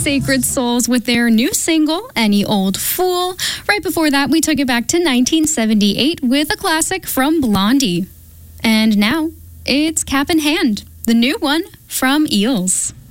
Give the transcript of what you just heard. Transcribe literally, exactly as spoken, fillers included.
Sacred Souls with their new single, Any Old Fool. Right before that, we took it back to nineteen seventy-eight with a classic from Blondie. And now, it's Cap in Hand, the new one from Eels.